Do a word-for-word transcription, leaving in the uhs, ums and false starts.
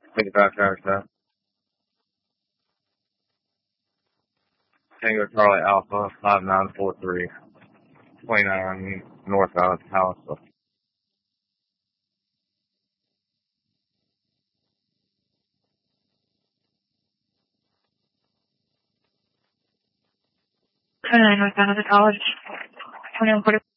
fifty-five Travis Ave. Tango Charlie Alpha, five nine four three, twenty-nine northbound House. twenty-nine northbound of the college, twenty-one forty.